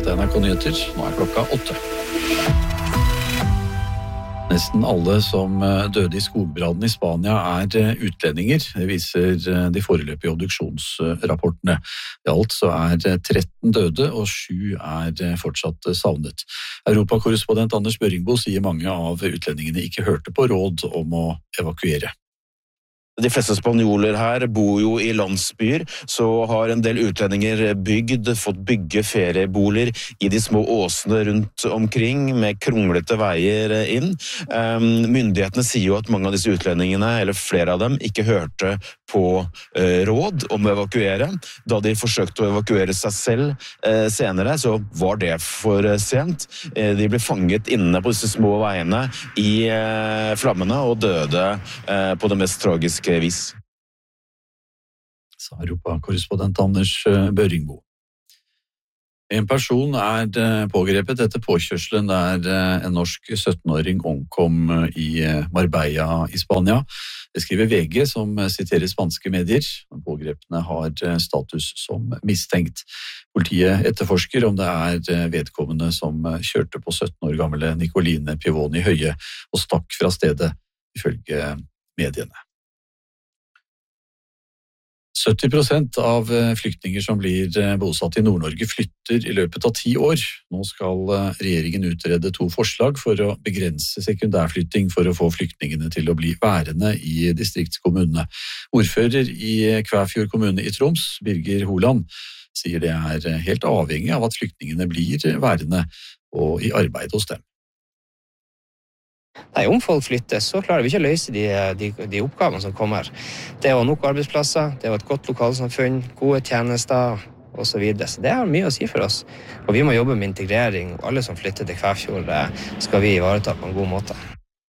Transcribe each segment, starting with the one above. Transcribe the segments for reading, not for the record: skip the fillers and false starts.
Dette NRK Nyheter, nå klokka 8. Nesten alle som døde i skogbrannen i Spania utlendinger, det viser de foreløpige obduksjonsrapportene. I alt så 13 døde og 7 fortsatt savnet. Europakorrespondent Anders Børringbo sier mange av utlendingene ikke hørte på råd om å evakuere. De fleste spanjoler her bor jo i landsbyer, så har en del utlendinger fått bygge ferieboliger i de små åsene rundt omkring, med kronglete veier inn. Myndighetene sier jo at mange av disse utlendingene, eller flere av dem, ikke hørte på råd om å evakuere. Da de forsøkte å evakuere seg selv senere, så var det for sent. De ble fanget inne på disse små veiene i flammene og døde på det mest tragiske vis. Sa Europakorrespondent Anders Børringbo. En person pågrepet etter påkjørselen der en norsk 17-åring omkom i Marbella i Spania. Det skriver VG, som siterer spanske medier. Pågrepene har status som mistenkt. Politiet etterforsker om det vedkommende som kjørte på 17 år gamle Nicoline Pievoni Høie og stakk fra stedet, ifølge mediene. 70% av flyktninger som blir bosatt i Nord-Norge flytter i løpet av 10 år. Nå skal regjeringen utrede 2 forslag for å begrense sekundærflytting for å få flyktningene til å bli værende i distriktskommunene. Ordfører i Kvæfjord kommune i Troms, Birger Holand, sier det helt avhengig av at flyktningene blir værende og i arbeid hos dem. Nei, om folk flytter, så klarer vi ikke å løse de oppgavene som kommer. Det å ha nok arbeidsplasser, det å ha et godt lokalsamfunn, gode tjenester og så videre. Så det har mye å si for oss. Og vi må jobbe med integrering, og alle som flytter til Kvæfjord skal vi ivareta på en god måte.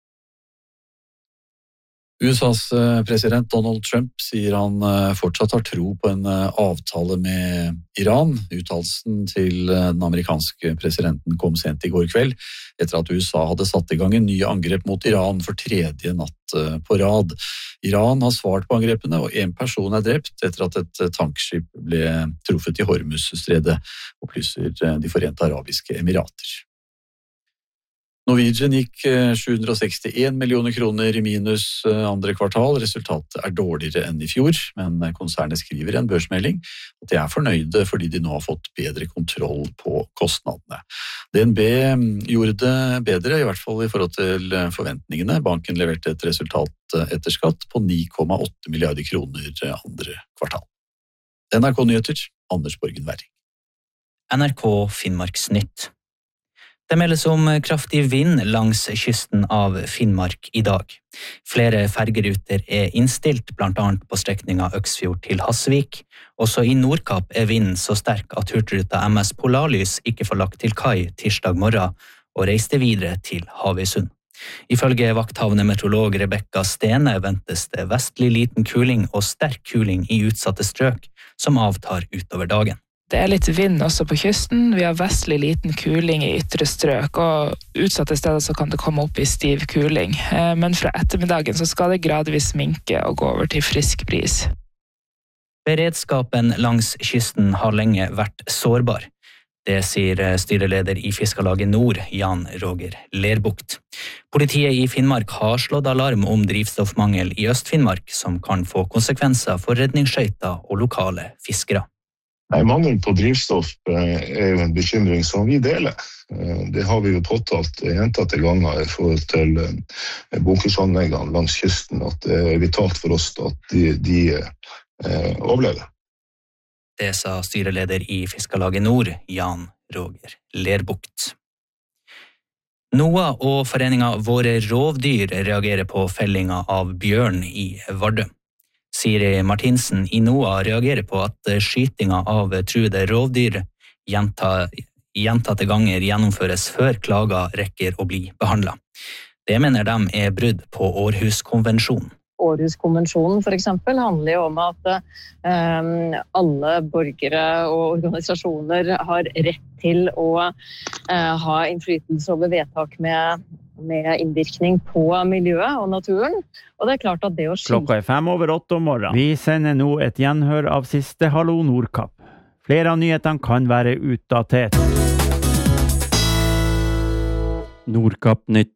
USAs president Donald Trump sier han fortsatt har tro på en avtale med Iran. Uttalelsen til den amerikanske presidenten kom sent i går kveld, etter at USA hadde satt i gang en ny angrep mot Iran for 3. natt på rad. Iran har svart på angrepene, og en person drept etter at et tankskip ble truffet i Hormuzstredet, opplyser De Forente Arabiske Emirater. Norwegian gikk 761 millioner kroner i minus andre kvartal. Resultatet dårligere enn i fjor, men konsernet skriver i en børsmelding at de fornøyde fordi de nå har fått bedre kontroll på kostnadene. DNB gjorde det bedre, i hvert fall i forhold til forventningene. Banken leverte et resultat etter skatt på 9,8 milliarder kroner andre kvartal. NRK Nyheter, Anders Borgen Werring. NRK Finnmarksnytt. Det meldes om kraftig vind langs kysten av Finnmark i dag. Flere fergeruter innstilt, blant annet på strekninga Øksfjord til Hasvik. Også i Nordkapp vinden så sterk at hurtigruta MS Polarlys ikke får lagt til kai tirsdag morgen og reiste videre til Havøysund. Ifølge vakthavende meteorolog Rebekka Stene ventes det vestlig liten kuling og sterk kuling i utsatte strøk, som avtar utover dagen. Det litt vind også på kysten. Vi har vestlig liten kuling i ytre strøk, og utsatte steder så kan det komme opp i stiv kuling. Men fra ettermiddagen så skal det gradvis minke og gå over til frisk bris. Beredskapen langs kysten har lenge vært sårbar. Det sier styreleder i Fiskarlaget Nord, Jan Roger Lerbukt. Politiet i Finnmark har slått alarm om drivstoffmangel i Øst-Finnmark, som kan få konsekvenser for redningsskøyter og lokale fiskere. Mangel på drivstoff jo en bekymring som vi deler. Det har vi jo påtalt gjentatte ganger i forhold til bunkersanleggene langs kysten, at det vitalt for oss at de overlever. Det sa styreleder i Fiskarlaget Nord, Jan Roger Lerbukt. NOAH og foreningen Våre Rovdyr reagerer på fellinga av bjørn i Vardø. Siri Martinsen i NOAH reagerer på at skytinga av truede rovdyr gjentatte ganger gjennomføres før klager rekker å bli behandlet. Det mener de brudd på Århuskonvensjonen. Århuskonvensjonen for eksempel handler jo om at alle borgere og organisasjoner har rett til å ha innflytelse over vedtak med innvirkning på miljøet og naturen. Og det klart at det å skyte... Klokka 7:05 om morgenen. Vi sender nå et gjenhør av siste Hallo Nordkapp. Flere av nyhetene kan være utdatert. Nordkapp-nytt.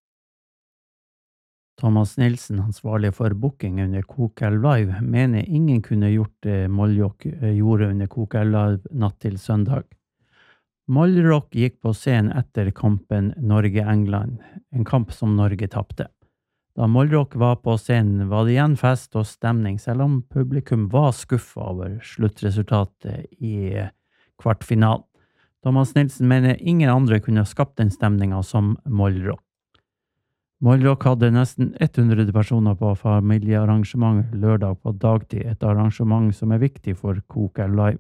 Thomas Nilsen, ansvarlig for booking under KOKL Live, mener ingen kunne gjort det Mollrock gjorde under KOKL Live natt til søndag. Mollrock gikk på scenen etter kampen Norge-England, en kamp som Norge tapte. Da Mollrock var på scenen, var det igjen fest og stemning, selv om publikum var skuffet over sluttresultatet i kvartfinalen. Thomas Nilsen mener ingen andre kunne ha skapt den stemningen som Mollrock. Mollrock hadde nesten 100 personer på familiearrangement lørdag på dagtid, et arrangement som er viktig for KOKL Live.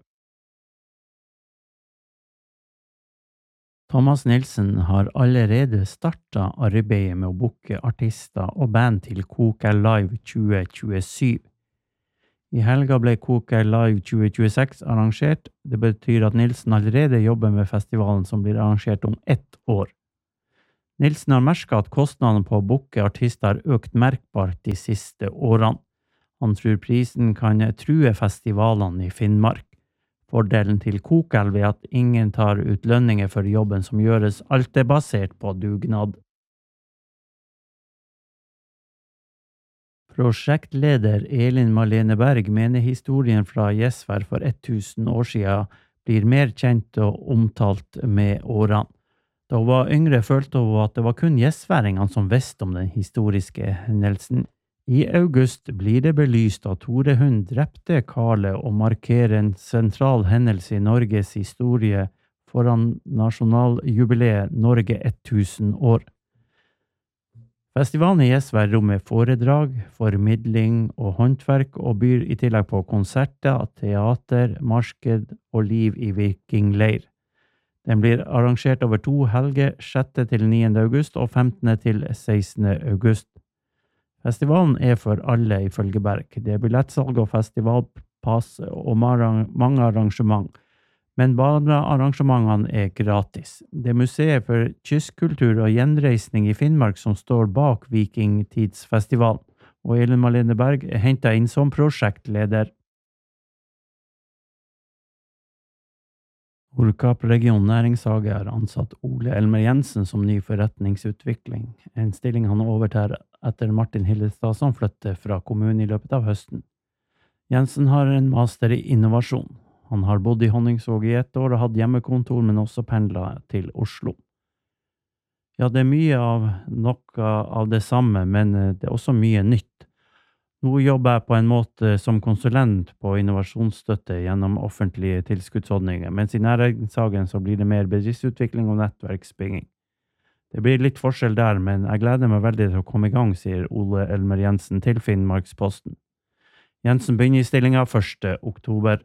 Thomas Nilsen har allerede startet arbeidet med å booke artister og band til KOKL Live 2027. I helga ble KOKL Live 2026 arrangert. Det betyr at Nilsen allerede jobber med festivalen som blir arrangert om 1 år. Nilsen har merket at kostnadene på å booke artister har økt merkbart de siste årene. Han tror prisen kan true festivalene i Finnmark. Fordelen til KOKL ved at ingen tar ut lønninger for jobben som gjøres, alt er basert på dugnad. Prosjektleder Elin Marlene Berg mener historien fra Gjesvær for 1000 år siden blir mer kjent og omtalt med årene. Da hun var yngre følte hun at det var kun gjesværingene som visste om den historiske hendelsen. I august blir det belyst at Tore Hund drepte Karle og markerer en sentral hendelse i Norges historie foran nasjonaljubileet Norge 1000 år. Festivalen i Gjesvær rommer foredrag, formidling og håndverk og byr i tillegg på konserter, teater, marked og liv i vikingleir. Den blir arrangert over 2 helger, 6. til 9. august og 15. til 16. august. Festivalen er for alle ifølge Berg. Det er billettsalg og festivalpass og mange arrangement, men bare arrangementene er gratis. Det er Museet for kystkultur og gjenreisning i Finnmark som står bak Vikingtidsfestivalen, og Elin Marlene Berg er hentet inn som prosjektleder. Nordkapp region næringshage har ansatt Ole Elmer Jensen som ny forretningsutvikling, en stilling han overtar etter Martin Hillestad som flytter fra kommunen i løpet av høsten. Jensen har en master i innovasjon. Han har bodd i Honningsvåg i 1 år og hatt hjemmekontor, men også pendlet til Oslo. Ja, det er mye av noe av det samme, men det er også mye nytt. Nå jobber jeg på en måte som konsulent på innovasjonsstøtte gjennom offentlige tilskuddsordninger, mens i næringshagen så blir det mer bedriftsutvikling og nettverksbygging. Det blir litt forskjell der, men jeg gleder meg veldig til å komme i gang, sier Ole Elmer Jensen til Finnmarksposten. Jensen begynner i stillingen 1. oktober.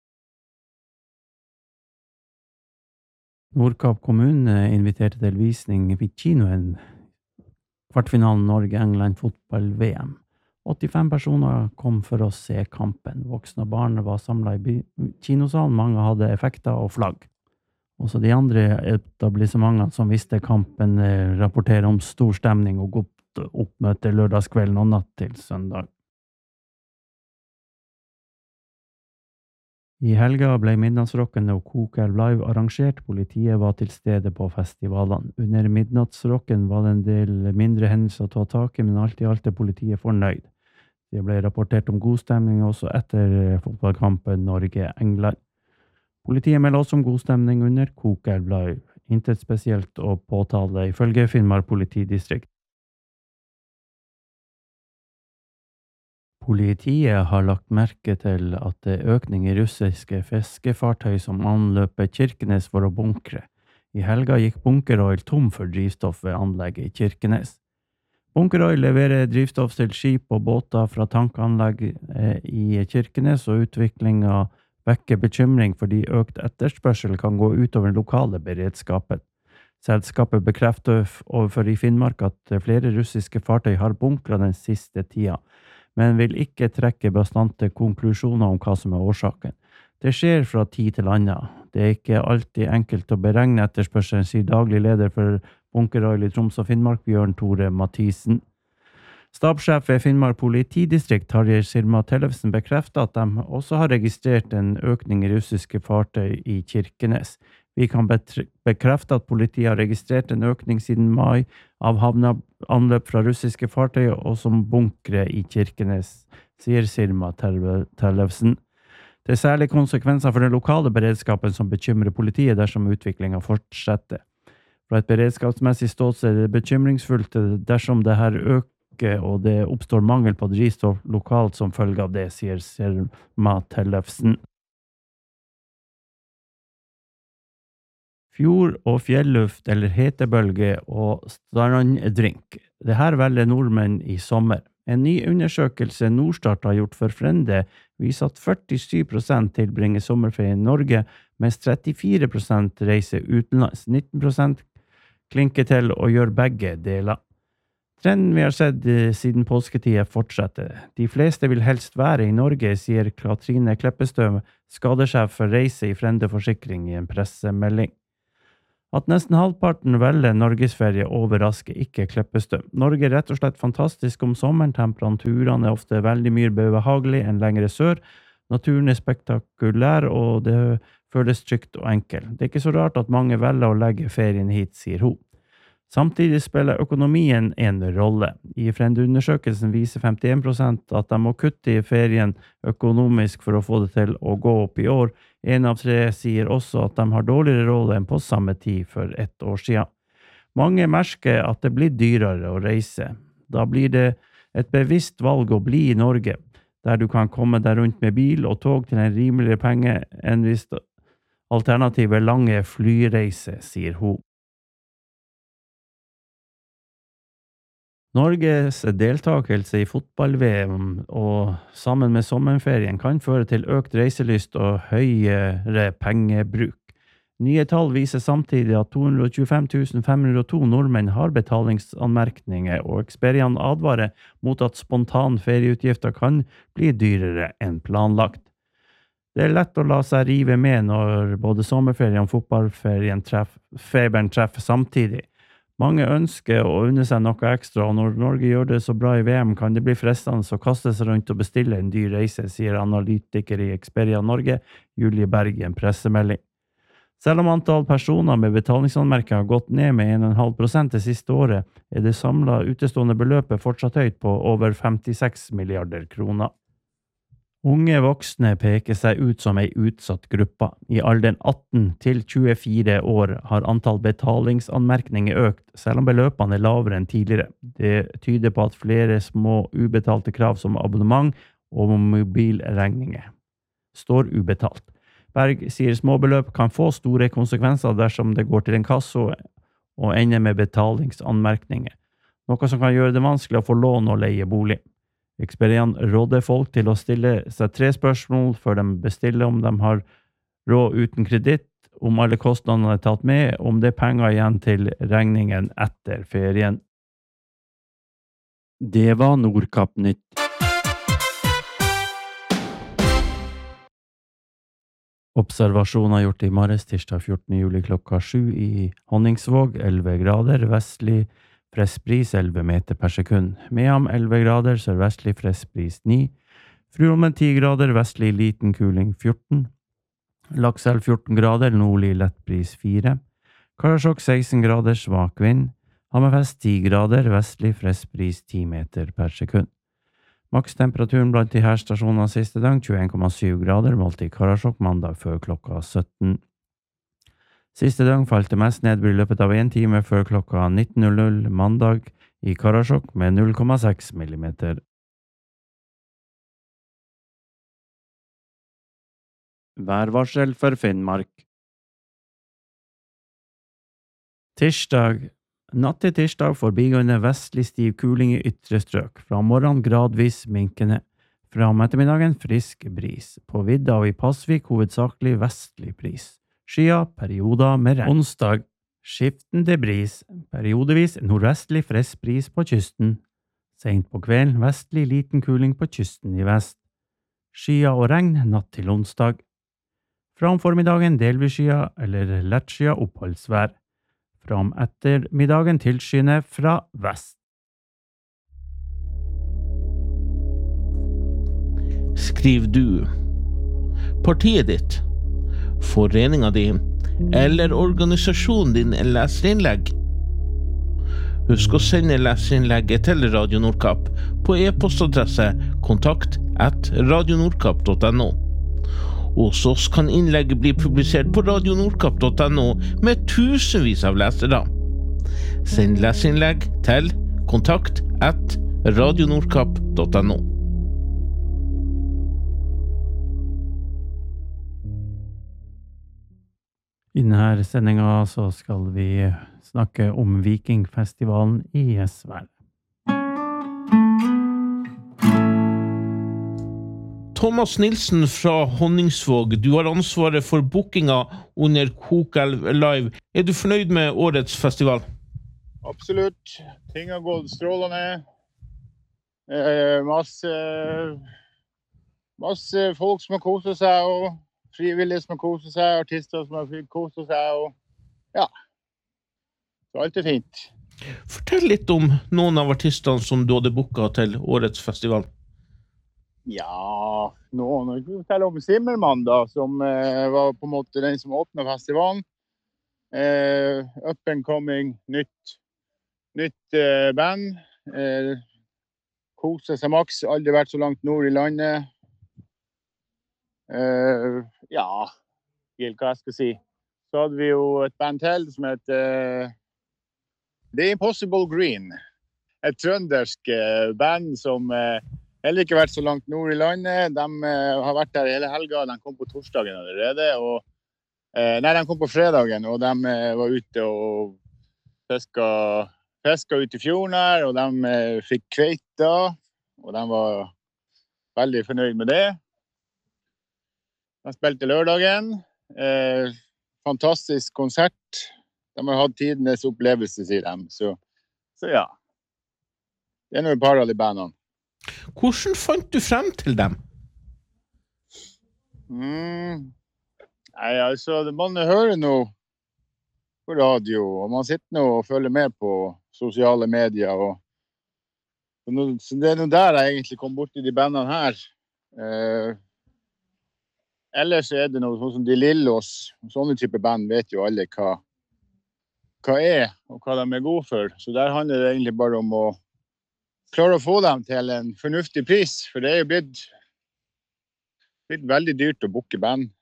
Nordkapp kommune inviterte til visning ved kinoen kvartfinalen Norge-England fotball-VM. 85 personer kom for å se kampen. Voksne og barn var samlet i kinosalen, mange hadde effekter og flagg. Også de andre etablissementene som visste kampen rapporterer om stor stemning og godt oppmøte lørdagskvelden og natt til søndag. I helga ble midnattsrocken og KOKL Live arrangert. Politiet var til stede på festivalene. Under midnattsrocken var det en del mindre hendelser å ta tak i, men alt i alt er politiet fornøyd. Det ble rapportert om god stemning også etter fotballkampen Norge-England. Politiet melder også om god stemning under KOKL Live. Intet spesielt å påtale ifølge Finnmark politidistrikt. Politiet har lagt merke til at det er økning i russiske fiskefartøy som anløper Kirkenes for å bunkre. I helga gikk Bunkeroil tom for drivstoff ved anlegget i Kirkenes. Bunkeroil leverer drivstoff til skip og båter fra tankanlegg i Kirkenes, og utviklingen vekker bekymring fordi økt etterspørsel kan gå utover den lokale beredskapen. Selskapet bekrefter overfor i Finnmark at flere russiske fartøy har bunkret den siste tida, men vil ikke trekke bastante konklusjoner om hva som er årsaken. Det skjer fra tid til annen. Det er ikke alltid enkelt å beregne etterspørselen, sier daglig leder for Bunkeroil i Troms og Finnmark, Bjørn Tore Mathisen. Stabssjef ved Finnmark politidistrikt, Tarjei Sirma Tellefsen, bekrefter at de også har registrert en økning i russiske fartøy i Kirkenes. Vi kan bekrefte at politiet har registrert en økning siden mai av havneanløp fra russiske fartøy og som bunkre i Kirkenes, sier Sirma Tellefsen. Det særlig konsekvenser for den lokale beredskapen som bekymrer politiet dersom utviklingen fortsetter. Fra et beredskapsmessig ståsted er det bekymringsfullt dersom det her øker og det oppstår mangel på drivstoff lokalt som følge av det, sier Sirma Tellefsen. Fjord- og fjelluft eller hetebølge og stranddrink. Det her velger nordmenn i sommer. En ny undersøkelse Norstart har gjort for Frende viser at 47% tilbringer sommerferie i Norge, mens 34% reiser utenlands. 19% klinker til å gjøre begge deler. Trenden vi har sett siden påsketida fortsetter. De fleste vil helst være i Norge, sier Katrine Kleppestø, skadesjef for reise i Frende Forsikring i en pressemelding. At nesten halvparten velger norgesferie overrasker ikke Kleppestø. Norge er rett og slett fantastisk om sommeren, temperaturene er ofte veldig mye behagelig enn lengre sør, naturen er spektakulær og det føles trygt og enkelt. Det er ikke så rart at mange velger å legge ferien hit, sier hun. Samtidig spiller økonomien en rolle. I Frende-undersøkelsen viser 51% at de må kutte i ferien økonomisk for å få det til å gå opp i år. 1 av 3 sier også at de har dårligere råd enn på samme tid for 1 år siden. Mange merker at det blir dyrere å reise. Da blir det et bevisst valg å bli i Norge, der du kan komme deg rundt med bil og tog til en rimeligere penge enn hvis alternativet lange flyreise, sier hun. Norges deltakelse i fotball-VM og sammen med sommerferien kan føre til økt reiselyst og høyere pengebruk. Nye tall viser samtidig at 225 502 nordmenn har betalingsanmerkninger, og Experian advarer mot at spontan ferieutgifter kan bli dyrere enn planlagt. Det er lett å la seg rive med når både sommerferien og fotballferien feberen treffer samtidig. Mange ønsker å unne seg noe ekstra, og når Norge gjør det så bra i VM, kan det bli fristende å kaste seg rundt og bestille en dyr reise, sier analytiker i Experia Norge, Julie Berg, i en pressemelding. Selv om antall personer med betalingsanmerkninger har gått ned med 1,5% det siste året, er det samlede utestående beløpet fortsatt høyt på over 56 milliarder kroner. Unge voksne peker seg ut som en utsatt gruppe. I alderen 18 til 24 år har antall betalingsanmerkninger økt, selv om beløpene er lavere enn tidligere. Det tyder på at flere små ubetalte krav som abonnement og mobilregninger står ubetalt. Berg sier småbeløp kan få store konsekvenser dersom det går til en kasso og ender med betalingsanmerkninger, noe som kan gjøre det vanskelig å få lån og leie bolig. Experian råder folk til å stille seg 3 spørsmål før de bestiller, om de har råd uten kreditt, om alle kostnadene er tatt med, om det er penger igjen til regningen etter ferien. Det var Nordkapp Nytt. Observasjoner gjort i morges, tirsdag 14. juli klokka 7 i Honningsvåg, 11 grader, vestlig pressbris 11 meter per sekund. Mehamn 11 grader, sørvestlig pressbris 9. Frulmen 10 grader, vestlig liten kuling 14. Lakselv 14 grader, nordlig lettbris 4. Karasjok 16 grader, svak vind. Hammerfest 10 grader, vestlig pressbris 10 meter per sekund. Makstemperaturen blant de her stasjonene siste dag 21,7 grader, målt i Karasjok mandag før klokka 17. Siste dag falt det mest nedbør i løpet av 1 time før klokka 19.00 mandag i Karasjok med 0,6 millimeter. Værvarsel for Finnmark. Tirsdag. Natt til tirsdag forbigående vestlig stiv kuling i ytre strøk. Fra morgenen gradvis minkende. Fra om ettermiddagen frisk bris. På vidda og i Pasvik hovedsakelig vestlig bris. Skya, perioder med regn. Onsdag, skiftende bris, periodevis nordvestlig frisk bris på kysten. Sent på kvelden, vestlig liten kuling på kysten i vest. Skya og regn natt til onsdag. Fra om formiddagen delvis skya eller lett skya oppholdsvær. Fra om ettermiddagen tilskyende fra vest. Skriv du. Partiet ditt. Foreninga di eller organisasjonen din leserinnlegg? Husk å sende leserinnlegget til Radio Nordkapp på e-postadresse kontakt@radionordkapp.no. Hos oss kan innlegget bli publisert på radionordkapp.no med tusenvis av lesere. Send leserinnlegg til kontakt@radionordkapp.no. I denne sendingen så skal vi snakke om Vikingfestivalen i Sverige. Thomas Nilsen fra Honningsvåg, du har ansvaret for bookinga under Kokelv Live. Er du fornøyd med årets festival? Absolutt. Ting har gått strålende. Masse folk som har koset seg, og frivillige som har koset seg, artister som har koset seg, og ja. Så alt er fint. Fortell litt om noen av artistene som du hadde booket til årets festival. Ja, noen. Jeg kan fortelle om Zimmermann da, som var på en måte den som åpnet festivalen. Up and coming, nytt band. Koset seg maks, aldri vært så langt nord i landet. Ja, hva jeg skal si. Så hadde vi jo et band til som heter The Impossible Green. Et trøndersk band som heller ikke vært så langt nord i landet. De har vært der hele helga. De kom på torsdagen allerede. De kom på fredagen, og de var ute og fiska ut i fjorden her, og de fikk kveita, og de var veldig fornøyd med det. De spilte lørdagen. Fantastisk konsert. De har hatt tidenes opplevelse, sier de. Så ja. Det er noe et par av de bandene. Hvordan fant du frem til dem? Nei, altså, man hører noe på radio, og man sitter nå og følger med på sosiale medier. Så det er noe der jeg egentlig kom bort i de bandene her. Ellers er det noe sånn som De Lillos, sånne type band vet jo alle hva er, og hva de er gode for. Så der handler det egentlig bare om å klare å få dem til en fornuftig pris, for det er jo blitt veldig dyrt å booke band,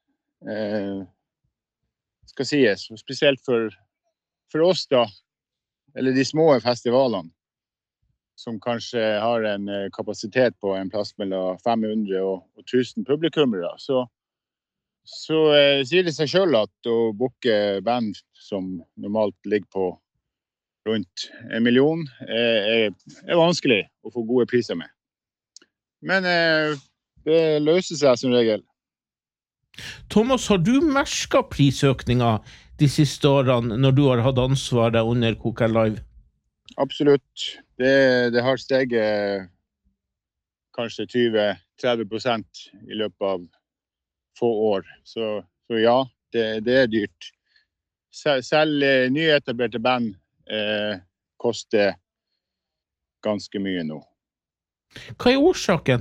skal sies, spesielt for oss da, eller de små festivalene, som kanskje har en kapasitet på en plass mellom 500 og 1000 publikummere. Så sier det seg selv at å booke band som normalt ligger på rundt 1 million er vanskelig å få gode priser med. Men det løser seg som regel. Thomas, har du merket prisøkninger de siste årene når du har hatt ansvaret under Kokelv Live? Absolutt. Det har steget kanskje 20-30% i løpet av få år. Så ja, det er dyrt. Selv nyetablerte band koster ganske mye nå. Hva er årsaken?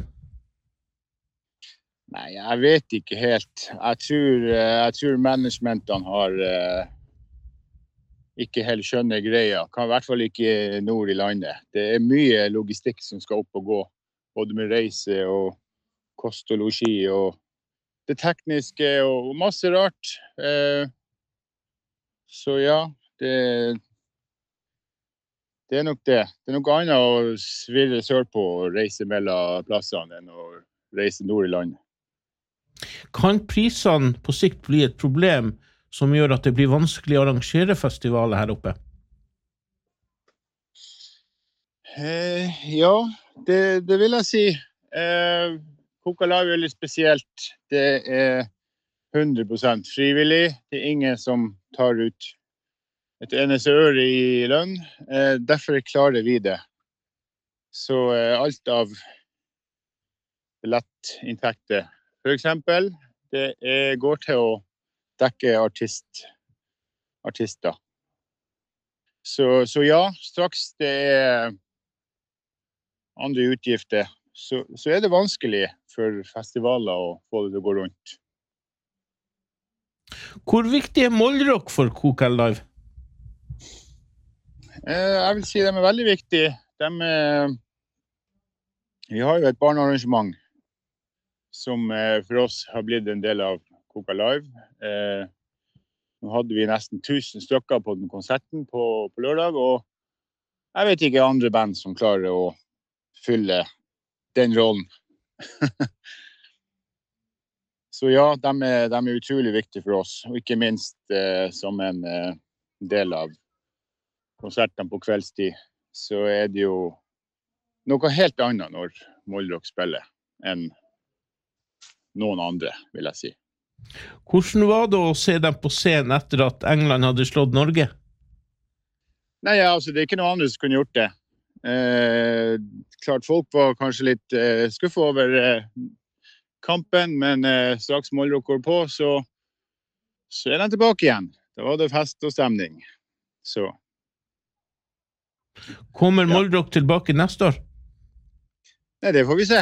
Nei, jeg vet ikke helt. Jeg tror managementene har ikke helt skjønner greia. Kan i hvert fall ikke nord i landet. Det er mye logistikk som skal opp og gå, både med reise og kost og logi og det tekniske og masse rart. Så ja, det er nok det. Det er noe annet å svirre sørpå og reise mellom plassene enn å reise nord i landet. Kan prisene på sikt bli et problem som gjør at det blir vanskelig å arrangere festivaler her oppe? Ja, det vil jeg si. Kokelv Live er litt spesielt. Det er 100% frivillig. Det er ingen som tar ut et eneste øre i lønn. Derfor klarer vi det. Så alt av billettinntekter, for eksempel, det går til å dekke artister. Så ja, straks det er andre utgifter, så er det vanskelig for festivaler å få det til å gå rundt. Hvor viktig Mollrock for KOKL Live? Jeg vil si de veldig viktige. Vi har jo et barnearrangement som for oss har blitt en del av KOKL Live. Nå hadde vi nesten 1000 stykker på den konserten på lørdag, og jeg vet ikke andre band som klarer å fylle den rollen. Så ja, de er utrolig viktige for oss, og ikke minst som en del av konsertene på kveldstid, så det jo noe helt annet når Mollrock spiller enn noen andre, vil jeg si. Hvordan var det å se dem på scenen etter at England hadde slått Norge? Nei, altså, det ikke noe andre som kunne gjort det. Klart folk var kanskje litt skuffet over kampen, men straks Mollrock går på, så de tilbake igjen. Da var det fest og stemning. Så. Kommer Mollrock tilbake neste år? Nei, det får vi se.